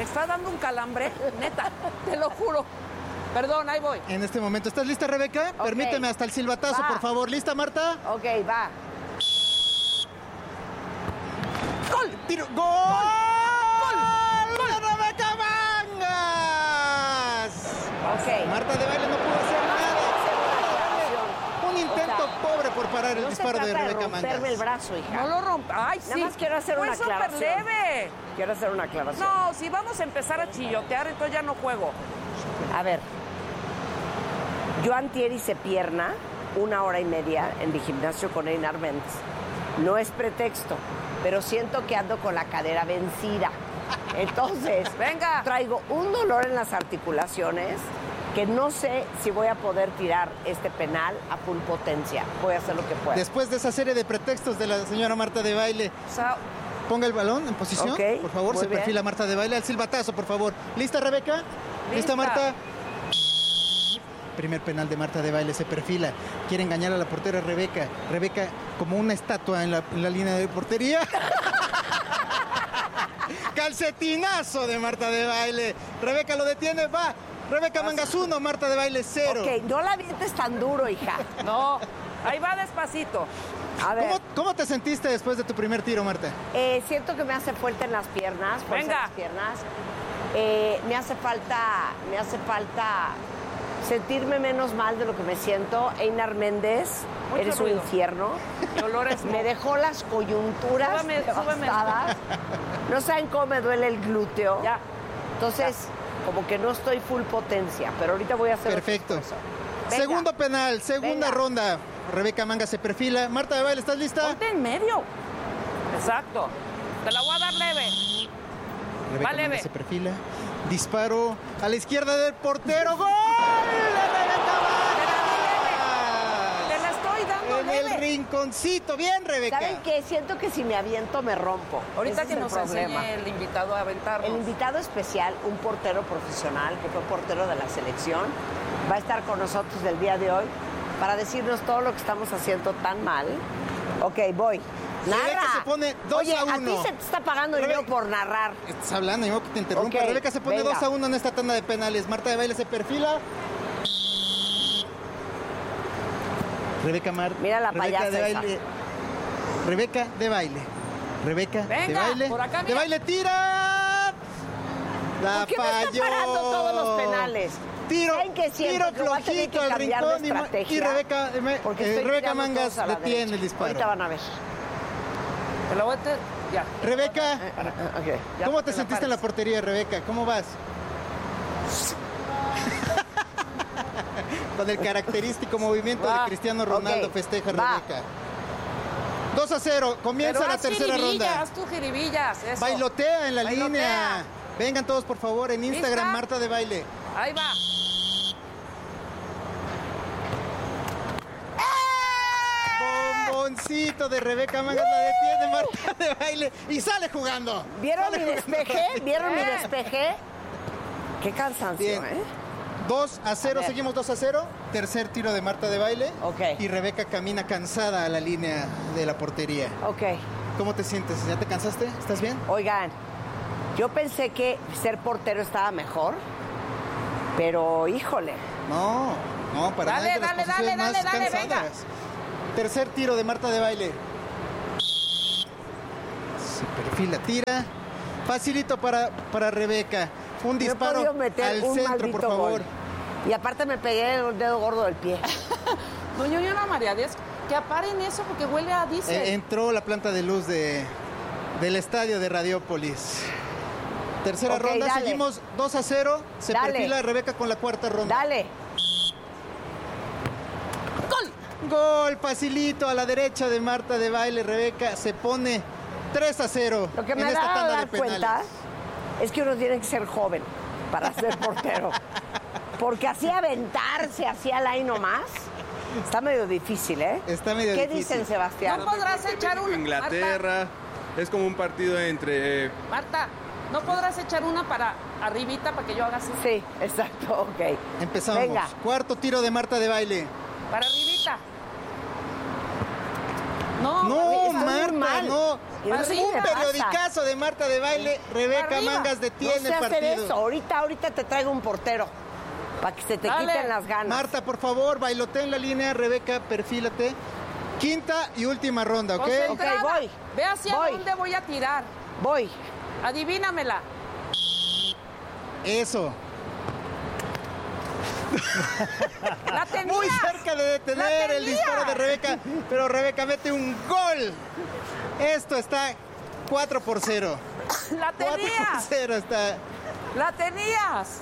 está dando un calambre, neta, te lo juro. Perdón, ahí voy. En este momento, ¿estás lista, Rebeca? Ok. Permíteme hasta el silbatazo, por favor. ¿Lista, Marta? Ok, va. ¡Gol! ¡Tiro! ¡Gol! ¡Gol! ¡De Rebeca Mangas! Ok. Marta de Baile no pudo hacer nada. Un intento pobre por parar el No disparo se de trata Rebeca romperme Mangas. el brazo, hija. No lo rompa. ¡Ay, sí! Nada más quiero hacer una Fue súper aclaración. leve. Quiero hacer una aclaración. No, si vamos a empezar a chillotear, entonces ya no juego. A ver, yo antier hice pierna 1 hora y media en mi gimnasio con Einar Méndez. No es pretexto, pero siento que ando con la cadera vencida. Entonces, Venga. traigo un dolor en las articulaciones que no sé si voy a poder tirar este penal a full potencia. Voy a hacer lo que pueda. Después de esa serie de pretextos de la señora Marta de Baile, O sea, ponga el balón en posición, Ok, por favor. muy Se bien. perfila Marta de Baile al silbatazo, por favor. ¿Lista, Rebeca? Lista. Marta? Primer penal de Marta de Baile, se perfila. Quiere engañar a la portera Rebeca. Rebeca como una estatua en la línea de portería. Calcetinazo de Marta de Baile. Rebeca lo detiene, va. Rebeca Mangas 1, Marta de Baile 0. Ok, no la avientes tan duro, hija. no. Ahí va despacito. A ver, ¿Cómo te sentiste después de tu primer tiro, Marta? siento que me hace fuerte en las piernas. fuerza en Venga. las piernas. Me hace falta sentirme menos mal de lo que me siento. Einar Méndez, Mucho eres ruido. un infierno. Dolores no. Me dejó las coyunturas Súbeme. devastadas. No saben cómo me duele el glúteo. Ya. Entonces, como que no estoy full potencia, pero ahorita voy a hacer otro Perfecto. esfuerzo. Venga. Segundo penal, segunda Venga. ronda. Rebeca Mangas se perfila. Marta de Baile, ¿estás lista? Ponte en medio. Exacto. Te la voy a dar leve. Rebeca Va leve. Mangas se perfila. Disparo a la izquierda del portero. ¡Gol! ¡De Rebeca Te Mangas! la estoy dando En el leve. rinconcito. Bien, Rebeca. ¿Saben qué? Siento que si me aviento me rompo. Ahorita Ese que es el nos problema. enseñe el invitado a aventarnos. El invitado especial, un portero profesional, que fue portero de la selección, va a estar con nosotros el día de hoy para decirnos todo lo que estamos haciendo tan mal. Ok, voy. Narra. Rebeca se pone 2 Oye, a 1. a ti se te está pagando dinero por narrar. Estás hablando, yo que te interrumpa. Ok, Rebeca se pone venga. 2 a 1 en esta tanda de penales. Marta de Baile se perfila. Rebeca Mira la Rebeca payasa de esa. Baile. Rebeca de Baile. Rebeca de Venga, Baile. por acá, de mira. Baile tira. La ¿Por qué me falló. está parando todos los penales? Tiro, ¿Saben qué siento? tiro Que voy a tener flojito que al cambiar de rincón y estrategia, Rebeca, porque estoy Rebeca tirando Mangas todos a la detiene derecha. el disparo. Ahorita van a ver. Te la voy a tener. Ya. Rebeca, Ok. Ya ¿cómo te te la sentiste en la pares. portería, Rebeca? ¿Cómo vas? Con el característico movimiento de Va. Cristiano Ronaldo Ok, festeja va. Rebeca. 2 a 0, comienza Pero la haz tercera jiribillas, ronda. haz tú jiribillas, eso. Bailotea en la Bailotea. línea. Vengan todos, por favor, en Instagram, ¿Lista? Marta de Baile. Ahí va. Bomboncito de Rebeca Mangas la detiene Marta de Baile y sale jugando. ¿Vieron Sale mi jugando. despeje? ¿Vieron mi Bien. despeje? Qué cansancio, Bien. ¿eh? 2 a 0, A ver. seguimos 2 a 0. Tercer tiro de Marta de Baile. Ok. Y Rebeca camina cansada a la línea de la portería. Ok. ¿Cómo te sientes? ¿Ya te cansaste? ¿Estás bien? Oigan, yo pensé que ser portero estaba mejor, pero híjole. No, para Dale, nada. es de las dale, posiciones dale, más dale, cansadas. venga. Tercer tiro de Marta de Baile. Se perfila, tira. Facilito para Rebeca. Un No he disparo podido meter al un centro, maldito por favor. gol. Y aparte me pegué el dedo gordo del pie. Doña María Díaz, que aparen eso porque huele a diésel. Entró la planta de luz del estadio de Radiópolis. Tercera Ok, ronda, dale. seguimos 2 a 0. Se Dale. perfila Rebeca con la cuarta ronda. Dale. Gol, facilito a la derecha de Marta de Baile. Rebeca se pone 3 a 0 Lo que en me esta da a tanda de dar penales. cuenta es que uno tiene que ser joven para ser portero. Porque así aventarse, así al ahí nomás, está medio difícil, ¿eh? Está medio ¿Qué difícil. dicen, Sebastián? No podrás echar una. Inglaterra. Es como un partido entre... Marta, ¿no podrás echar una para arribita para que yo haga así? Sí, exacto, ok. Empezamos. Venga. Cuarto tiro de Marta de Baile. Para arribita. No, Marta, mal. no. Arriba. Un periodicazo de Marta de Baile. Rebeca Mangas detiene no el sé hacer partido. eso. Ahorita te traigo un portero para que se te quiten las ganas. Marta, por favor, bailotea en la línea. Rebeca, perfílate. Quinta y última ronda, ¿ok? Ok, voy. Ve hacia dónde voy a tirar. Voy. Adivínamela. Eso. La tenías. Muy cerca de detener el disparo de Rebeca, pero Rebeca mete un gol. Esto está 4-0. La tenías. 4-0 está. La tenías.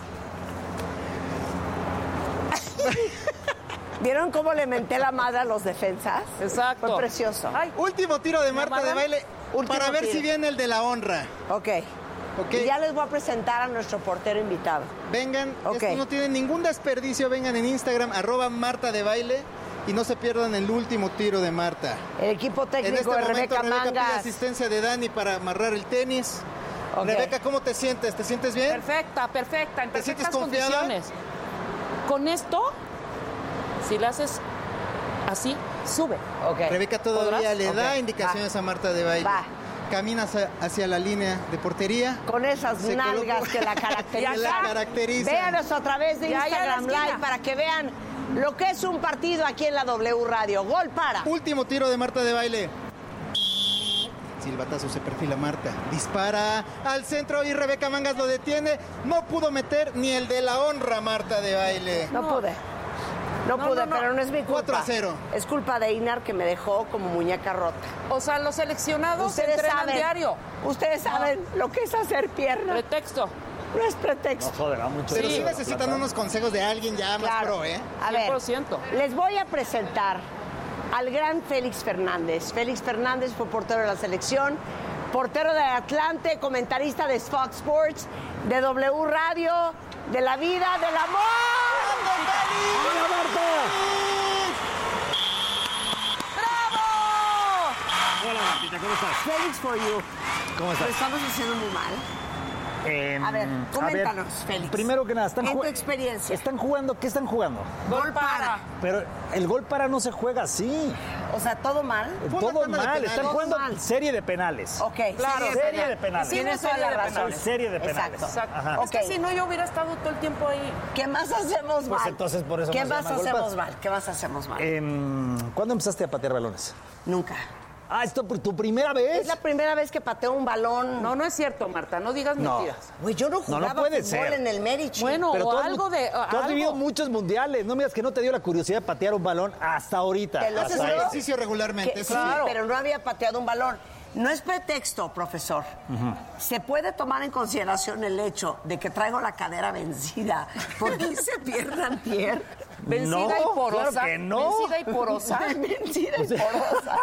¿Vieron cómo le menté la madre a los defensas? Exacto. Fue precioso. Ay, Último tiro de Marta de Baile Último para ver tiro. si viene el de la honra. Ok. Ok. Y ya les voy a presentar a nuestro portero invitado. Vengan, Ok. esto no tiene ningún desperdicio. Vengan en Instagram, @Marta de Baile, y no se pierdan el último tiro de Marta. El equipo En técnico este de momento, Rebeca Rebeca pide Mangas. asistencia de Dani para amarrar el tenis. Ok. Rebeca, ¿cómo te sientes? ¿Te sientes bien? perfecta, en ¿Te perfectas sientes confiada? condiciones. Con esto, si la haces así, sube. Ok. Rebeca todavía ¿Podrás? le da Ok. indicaciones a Marta de Baile. Va. Camina hacia la línea de portería. Con esas Se nalgas colocó- que la que caracterizan. la caracterizan. Véanos a través de Ya, ya, Instagram en la esquina. Live para que vean lo que es un partido aquí en la W Radio. Gol para. Último tiro de Marta de Baile. Silbatazo, se perfila Marta. Dispara al centro y Rebeca Mangas lo detiene. No pudo meter ni el de la honra Marta de Baile. No pude. No No, pude, no, no. pero no es mi culpa. 4-0. Es culpa de Inar que me dejó como muñeca rota. O sea, los seleccionados Ustedes entrenan saben. diario. Ustedes saben lo que es hacer pierna. Pretexto. No es pretexto. Joder, da mucho. Pero sí Sí. necesitan unos consejos de alguien ya más Claro. pro, ¿eh? A ver, 100%. les voy a presentar al gran Félix Fernández. Félix Fernández fue portero de la selección, portero de Atlante, comentarista de Fox Sports, de W Radio, de la vida, del amor. ¡Hola, Marta! ¡Bravo! Hola, Martita, ¿cómo estás? Félix for you. ¿Cómo Lo estás? estamos haciendo muy mal. A ver, coméntanos, Félix. Primero que nada, están En tu jugando. experiencia. ¿Están jugando? ¿Qué están jugando? Gol para. Pero el gol para no se juega así. O sea, todo mal. Fue una Todo tanda de mal. penales. Están Todo jugando mal. serie de penales. Ok, Claro. Serie de penales. Tienes toda serie la de razón. penales. Serie de penales. Exacto. Exacto. Ajá. Es que Ok. si no, yo hubiera estado todo el tiempo ahí. ¿Qué más hacemos mal? entonces por eso ¿Qué no se más llama hacemos golpazo. mal? ¿Qué más hacemos mal? ¿Cuándo empezaste a patear balones? Nunca. Ah, ¿esto por tu primera vez? Es la primera vez que pateo un balón. No, no es cierto, Marta. No digas No. mentiras. Güey, yo no No, jugaba no puede fútbol ser. en el Merichi. Bueno, Pero o tú has- algo de. Tú has algo. vivido muchos mundiales. No me digas que no te dio la curiosidad de patear un balón hasta ahorita. Te lo Haces Hasta juro. ahí. ejercicio regularmente. Que- eso sí, sí. pero no había pateado un balón. No es pretexto, profesor. Se puede tomar en consideración el hecho de que traigo la cadera vencida porque hice pierna antier. Vencida No, y porosa. claro que no. Vencida y porosa. Vencida y porosa.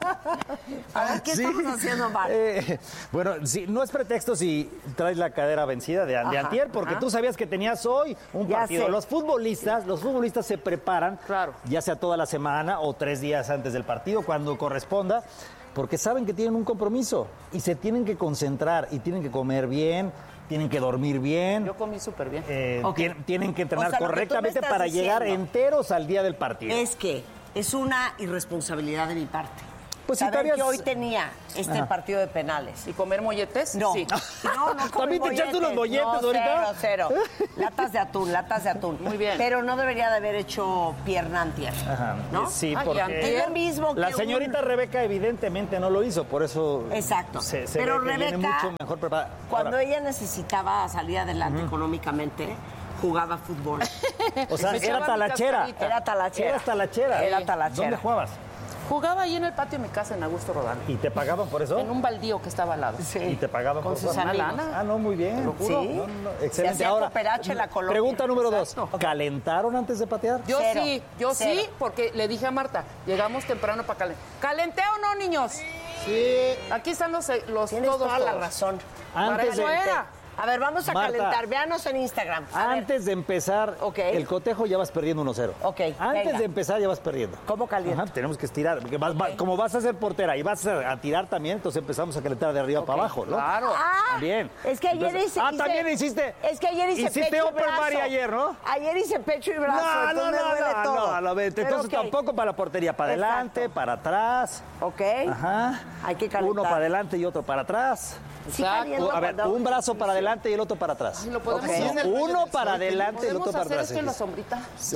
A ver, ¿qué Sí. estamos haciendo mal? Bueno, sí, no es pretexto si traes la cadera vencida de Ajá, antier, porque ajá. tú sabías que tenías hoy un Ya partido. sé. Los futbolistas se preparan, Claro. ya sea toda la semana o 3 días antes del partido, cuando corresponda, porque saben que tienen un compromiso y se tienen que concentrar y tienen que comer bien, tienen que dormir bien. Yo comí súper bien. Ok. Tienen que entrenar O sea, lo que tú me correctamente estás para llegar diciendo enteros al día del partido. Es que es una irresponsabilidad de mi parte. Pues si saber te habías- que hoy tenía Ajá. partido de penales. ¿Y comer molletes? No, Sí. no, no. ¿También te echaste unos molletes no, ahorita? Cero. Latas de atún. Muy bien. Pero no debería de haber hecho pierna antier, Ajá, ¿no? sí, Ay, porque antier. Es lo mismo que la señorita Rebeca evidentemente no lo hizo, por eso Exacto. se Pero ve que viene Rebeca, mucho mejor preparada. Cuando Ahora, ella necesitaba salir adelante económicamente, jugaba fútbol. o sea, me echaba era mi talachera. cascarita. Era talachera. Eras talachera. Era talachera. ¿Dónde jugabas? Jugaba ahí en el patio de mi casa en Augusto Rodán. ¿Y te pagaban por eso? En un baldío que estaba al lado. Sí. ¿Y te pagaban Con por sus eso? Una amigos. lana. Ah, no, muy bien. ¿Sí? No, Se excelente. hacía Ahora, cooperacha en la colonia. pregunta número 2. Exacto. ¿Calentaron antes de patear? Yo Cero. yo Cero. sí, porque le dije a Marta, llegamos temprano para calentar. ¿Calenté o no, niños? Sí. Aquí están los Tienes todos. toda la razón. Para Antes eso de- era. A ver, vamos a Marta, calentar. Véanos en Instagram. A ver. Antes de empezar el cotejo ya vas perdiendo 1-0. Ok, Antes venga. de empezar ya vas perdiendo. ¿Cómo calienta? Ajá, tenemos que estirar. Porque como vas a ser portera y vas a tirar también, entonces empezamos a calentar de arriba para abajo, ¿no? Claro. También. Es que ayer Entonces- hice... también hiciste. Es que ayer hice hiciste pecho y Open brazo. Bar ayer, ¿no? Ayer hice pecho y brazo, entonces me duele todo. no, Pero entonces ok. tampoco para la portería, para adelante, Exacto. para atrás. Ok. Ajá. Hay que calentar. Uno para adelante y otro para atrás. Sí, Exacto. caliento A ver, cuando- un brazo para adelante y el otro para atrás. Ay, lo podemos Ok. hacer. Uno para adelante y el otro Podemos para hacer atrás. esto en la sombrita.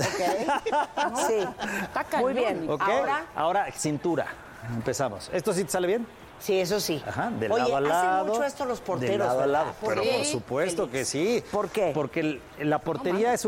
Ok. Sí. Está cañón. Muy bien. Ok. Ahora, cintura. Empezamos. ¿Esto sí te sale bien? sí, eso sí. Ajá, de Oye, lado a lado. hacen mucho esto los porteros, De lado a ¿verdad? lado. Pero Sí. por supuesto que sí. ¿Por qué? Porque la portería es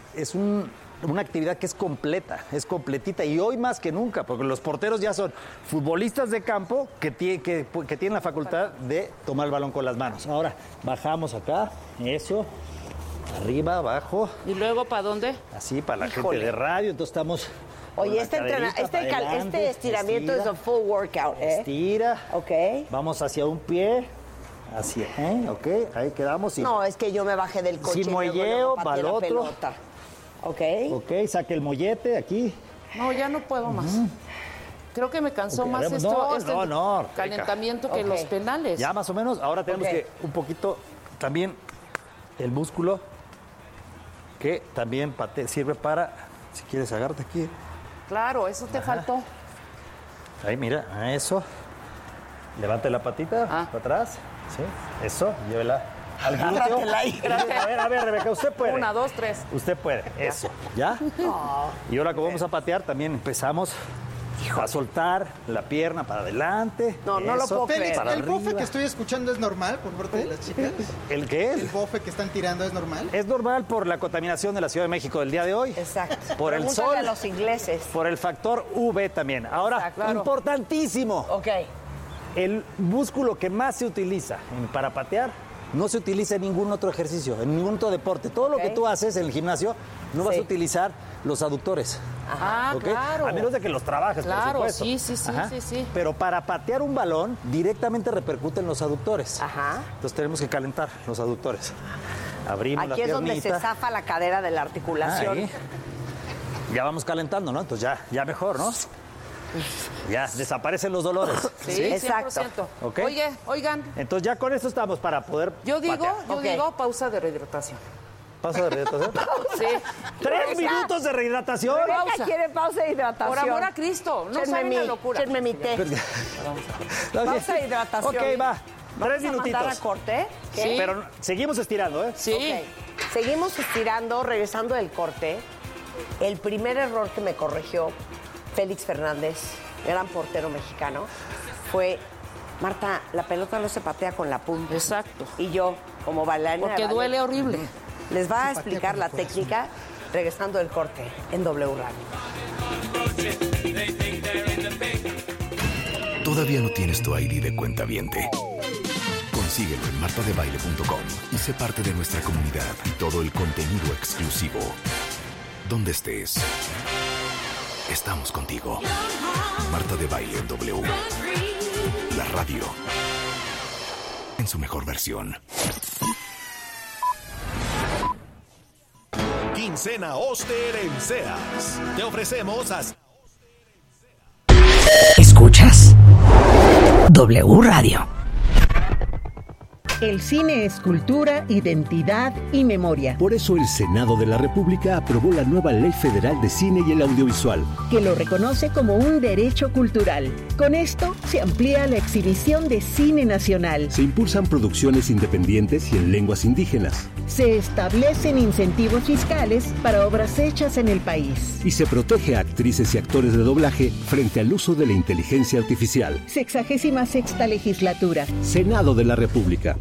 una actividad que es completa, es completita. Y hoy más que nunca, porque los porteros ya son futbolistas de campo que tienen la facultad de tomar el balón con las manos. Ahora, bajamos acá, eso, arriba, abajo, ¿Y luego para dónde? así para la Híjole. gente de radio. Entonces estamos... con Oye, la caderita para adelante, este estiramiento estira, es un full workout, ¿eh? Estira. Ok. Vamos hacia un pie. Hacia, ok, ahí quedamos. Y, No, es que yo me bajé del coche. Sin y luego muelleo, pateé pa'l la otro. pelota. Ok. ok, saque el mollete aquí. No, ya no puedo más. Creo que me cansó Ok, más haremos- esto, no, Rebeca. calentamiento que Ok. los penales. Ya más o menos. Ahora tenemos Ok. que un poquito también el músculo que también sirve para, si quieres agárrate aquí. Claro, eso te faltó. Ahí, mira, eso. Levante la patita para atrás. Sí, eso, llévela al glúteo. Agárratela ahí. A ver, Rebeca, usted puede. 1, 2, 3. Usted puede, eso. ¿Ya? Y ahora que vamos a patear, también empezamos a soltar la pierna para adelante. No, no lo Eso, puedo Félix, para ¿el bofe arriba. que estoy escuchando es normal por parte de las chicas? ¿El qué ¿El es? bofe que están tirando es normal? Es normal por la contaminación de la Ciudad de México del día de hoy. Exacto. Por el Pregúntale sol. a los ingleses. Por el factor UV también. Ahora, Exacto, claro. importantísimo. Ok. El músculo que más se utiliza para patear no se utiliza en ningún otro ejercicio, en ningún otro deporte. Todo lo Ok. que tú haces en el gimnasio no vas Sí. a utilizar los aductores. Ah, ¿ok? claro. A menos de que los trabajes, Claro, por supuesto. sí, Ajá. sí. Pero para patear un balón, directamente repercute en los aductores. Ajá. Entonces tenemos que calentar los aductores. Abrimos Aquí la es donde se piernita. zafa la cadera de la articulación. Ahí. Ya vamos calentando, ¿no? Entonces ya mejor, ¿no? Ya desaparecen los dolores. Sí, Exacto. 100%. Ok. Oye, oigan, Entonces ya con esto estamos para poder yo patear. Ok. digo pausa de rehidratación. ¿Paso de rehidratación? Sí. 3 minutos de rehidratación. Rebeca Pausa. quiere pausa de hidratación. Por amor a Cristo, no saben la locura. Échenme mi té. Pausa de hidratación. Ok, va. 3 ¿Vamos a minutitos. mandar a corte? ¿Qué? Sí. Pero seguimos estirando, ¿eh? Sí. Ok. Seguimos estirando, regresando del corte. El primer error que me corrigió Félix Fernández, gran portero mexicano, fue: Marta, la pelota no se patea con la punta. Exacto. Y yo, como bailarina, Porque de ballet, duele horrible. les va a patea explicar con la el corazón. técnica regresando del corte en W Radio. ¿Todavía no tienes tu ID de cuentaviente? Consíguelo en martadebaile.com y sé parte de nuestra comunidad y todo el contenido exclusivo. Donde estés, estamos contigo. Marta de Baile en W. La radio. En su mejor versión. Quincena Oster en Sears. Te ofrecemos hasta... Escuchas W Radio. El cine es cultura, identidad y memoria, Por eso el Senado de la República aprobó la nueva Ley Federal de Cine y el Audiovisual. que lo reconoce como un derecho cultural. Con esto se amplía la exhibición de cine nacional. Se impulsan producciones independientes y en lenguas indígenas. Se establecen incentivos fiscales para obras hechas en el país. Y se protege a actrices y actores de doblaje frente al uso de la inteligencia artificial. 66ª legislatura. Senado de la República.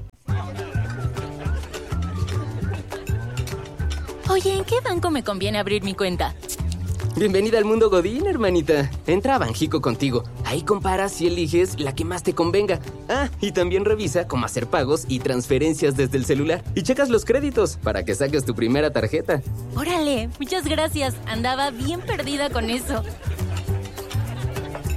Oye, ¿en qué banco me conviene abrir mi cuenta? Bienvenida al mundo Godín, hermanita. Entra a Banjico Contigo. Ahí comparas y eliges la que más te convenga. Ah, y también revisa cómo hacer pagos y transferencias desde el celular. Y checas los créditos para que saques tu primera tarjeta. Órale, muchas gracias. Andaba bien perdida con eso.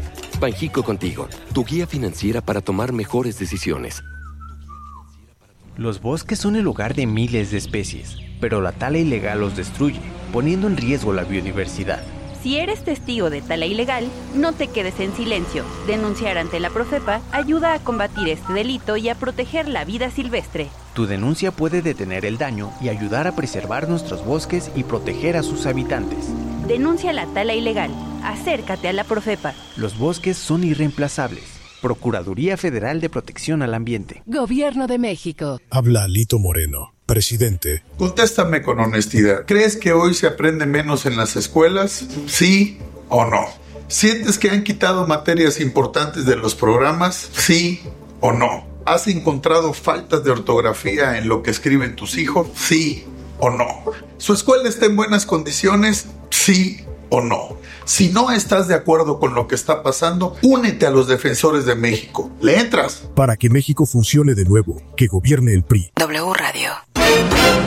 Banjico Contigo, tu guía financiera para tomar mejores decisiones. Los bosques son el hogar de miles de especies, pero la tala ilegal los destruye, poniendo en riesgo la biodiversidad. Si eres testigo de tala ilegal, no te quedes en silencio. Denunciar ante la Profepa ayuda a combatir este delito y a proteger la vida silvestre. Tu denuncia puede detener el daño y ayudar a preservar nuestros bosques y proteger a sus habitantes. Denuncia la tala ilegal. Acércate a la Profepa. Los bosques son irreemplazables. Procuraduría Federal de Protección al Ambiente. Gobierno de México. Habla Alito Moreno, presidente. Contéstame con honestidad. ¿Crees que hoy se aprende menos en las escuelas? ¿Sí o no? ¿Sientes que han quitado materias importantes de los programas? ¿Sí o no? ¿Has encontrado faltas de ortografía en lo que escriben tus hijos? ¿Sí o no? ¿Su escuela está en buenas condiciones? ¿Sí o no? Si no estás de acuerdo con lo que está pasando, únete a los defensores de México. ¿Le entras? Para que México funcione de nuevo, que gobierne el PRI. W Radio.